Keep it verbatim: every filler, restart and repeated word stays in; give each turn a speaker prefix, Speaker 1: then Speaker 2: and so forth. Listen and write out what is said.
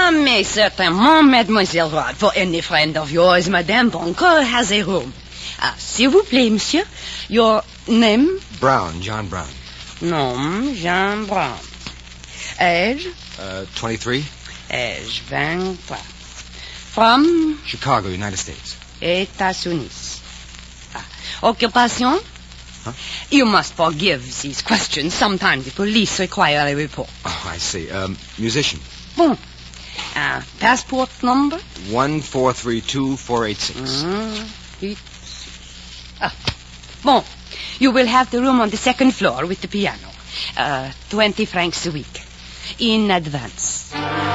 Speaker 1: Ah, mais certainement, Mademoiselle Rod. For any friend of yours, Madame Bunker has a room. Ah, s'il vous plaît, monsieur. Your name?
Speaker 2: Brown, John Brown.
Speaker 1: Nom, Jean Brown. Age?
Speaker 2: Uh, twenty-three.
Speaker 1: Age, vingt-trois. From?
Speaker 2: Chicago, United States.
Speaker 1: États-Unis. Ah. Occupation?
Speaker 2: Huh?
Speaker 1: You must forgive these questions. Sometimes the police require a report.
Speaker 2: Oh, I see. Um, musician.
Speaker 1: Bon. Uh, passport number?
Speaker 2: One four three two four eight six.
Speaker 1: Mm, ah. Bon. You will have the room on the second floor with the piano. Uh, twenty francs a week. In advance.